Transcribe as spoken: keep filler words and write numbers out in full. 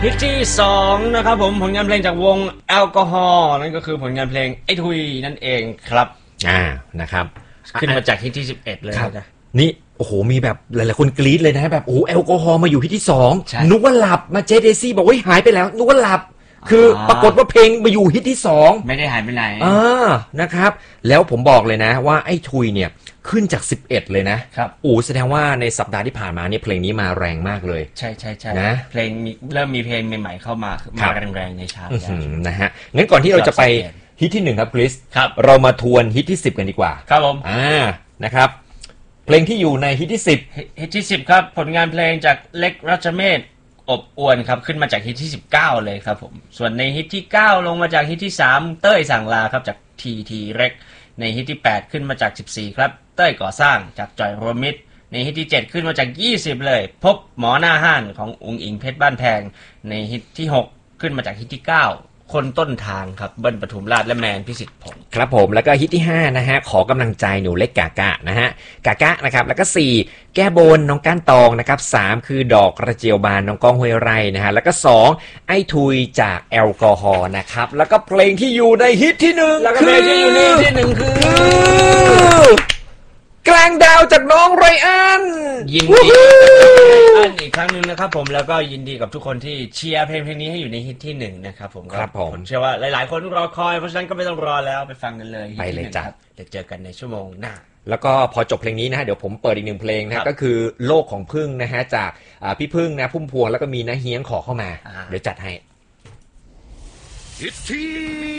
ฮิตที่สองนะครับผมผลงานเพลงจากวงแอลกอฮอล์นั่นก็คือผลงานเพลงไอ้ทุยนั่นเองครับอ่านะครับขึ้นมาจากฮิตที่สิบเอ็ดเลยนะนี่โอ้โหมีแบบหลายๆคนกรี๊ดเลยนะแบบโอ้แอลกอฮอล์มาอยู่ฮิตที่สองนึกว่าหลับมาเจเดซี่บอกว่าหายไปแล้วนึกว่าหลับคือปรากฏว่าเพลงมาอยู่ฮิตที่สองไม่ได้หายไปไหนอ่านะครับแล้วผมบอกเลยนะว่าไอ้ทุยเนี่ยขึ้นจากสิบเอ็ดเลยนะครับโอ้แสดงว่าในสัปดาห์ที่ผ่านมาเนี่ยเพลงนี้มาแรงมากเลยใช่ใช่ใช่นะเพลงเริ่มมีเพลงใหม่ๆเข้ามามาแรงๆในชาร์ตนะฮะงั้นก่อนที่เราจะไปฮิตที่หนึ่งครับคริสเรามาทวนฮิตที่สิบกันดีกว่าครับผมอ่านะครับเพลงที่อยู่ในฮิตที่สิบฮิตที่สิบครับผลงานเพลงจากเล็กรัชเมศอบอวนครับขึ้นมาจากฮิตที่สิบเก้าเลยครับผมส่วนในฮิตที่เก้าลงมาจากฮิตที่สามเต้ยสั่งลาครับจากทีทีเร็กในฮิตที่แปดขึ้นมาจากสิบสี่ครับเต้ยก่อสร้างจากจอยโรมิดในฮิตที่เจ็ดขึ้นมาจากยี่สิบเลยพบหมอหน้าห้านของอุ๋งอิงเพชรบ้านแพงในฮิตที่หกขึ้นมาจากฮิตที่เก้าคนต้นทางครับเบิ้ลปทุมราชและแมนพิสิทธิ์ผงครับผมแล้วก็ฮิตที่ห้านะฮะขอกำลังใจหนูเล็กกากะนะฮะกากะนะครับแล้วก็สี่แก้บนน้องก้านตองนะครับสามคือดอกกระเจียวบานน้องก้องห้วยไร่นะฮะแล้วก็สองไอ้ทุยจากแอลกอฮอล์นะครับแล้วก็เพลงที่อยู่ในฮิตที่หนึ่งแล้วก็เพลงที่อยู่ในฮิตที่หนึ่งคือกลางดาวจากน้องไรอันยินดีอันอีกครั้งหนึ่งนะครับผมแล้วก็ยินดีกับทุกคนที่เชียร์เพลงเพลงนี้ให้อยู่ในฮิตที่หนึ่งนะครับผมครับผมเชื่อว่าหลายๆคนรอคอยเพราะฉะนั้นก็ไม่ต้องรอแล้วไปฟังกันเลยไปเลยจ้ะเดี๋ยวเจอกันในชั่วโมงหน้าแล้วก็พอจบเพลงนี้นะฮะเดี๋ยวผมเปิดอีกหนึ่งเพลงนะก็คือโลกของพึ่งนะฮะจากพี่พึ่งนะพุ่มพวงแล้วก็มีนะเฮียงขอเข้ามาเดี๋ยวจัดให้ฮิตที่